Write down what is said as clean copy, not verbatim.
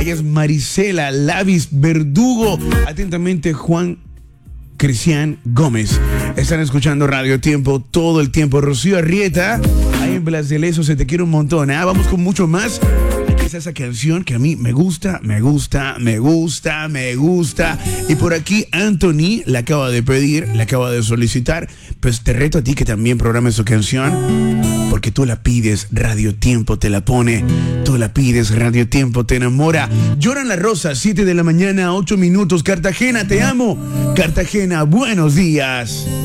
Ella es Marisela Lavis Verdugo. Atentamente, Juan Cristian Gómez. Están escuchando Radio Tiempo todo el tiempo. Rocío Arrieta, ahí en Blas de Lezo, se te quiere un montón. Vamos con mucho más. Aquí está esa canción que a mí me gusta. Y por aquí Anthony la acaba de pedir, la acaba de solicitar. Pues te reto a ti que también programes su canción, porque tú la pides, Radio Tiempo te la pone. Tú la pides, Radio Tiempo te enamora. Lloran las rosas, 7 de la mañana, 8 minutos. Cartagena, te amo. Cartagena, buenos días.